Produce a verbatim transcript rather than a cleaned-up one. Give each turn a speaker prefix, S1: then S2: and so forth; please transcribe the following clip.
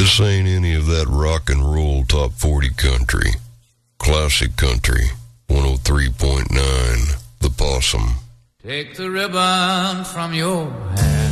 S1: This ain't any of that rock and roll top forty country. Classic country, one oh three point nine, The Possum.
S2: Take the ribbon from your hand.